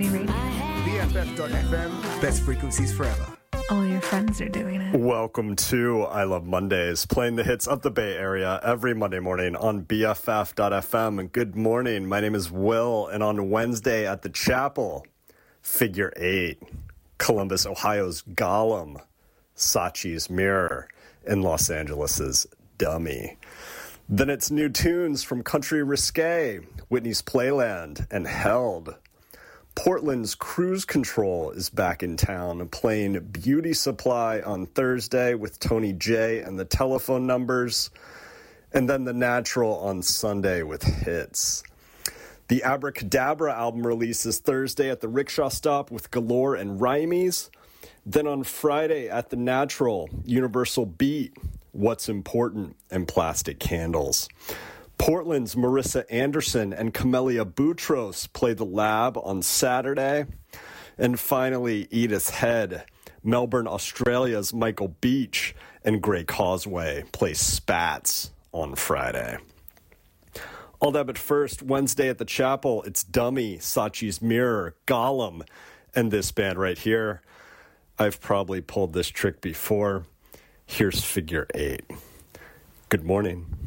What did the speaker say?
Community Radio. BFF.FM, best frequencies forever. All your friends are doing it. Welcome to I Love Mondays, playing the hits of the Bay Area every Monday morning on BFF.FM. And good morning, my name is Will, and on Wednesday at the Chapel, Figure 8, Columbus, Ohio's Gollum, Saatchi's Mirror, and Los Angeles' Dummy. Then it's new tunes from Country Risque, Whitney's Playland, and Held. Portland's Cruise Control is back in town, playing Beauty Supply on Thursday with Tony J and the Telephone Numbers, and then The Natural on Sunday with Hits. The Abracadabra album releases Thursday at the Rickshaw Stop with Galore and Rhymies. Then on Friday at The Natural, Universal Beat, What's Important, and Plastic Candles. Portland's Marissa Anderson and Camellia Boutros play The Lab on Saturday. And finally, Edith Head, Melbourne, Australia's Michael Beach, and Grey Causeway play Spats on Friday. All that but first, Wednesday at the Chapel, it's Dummy, Saatchi's Mirror, Gollum, and this band right here. I've probably pulled this trick before. Here's Figure 8. Good morning.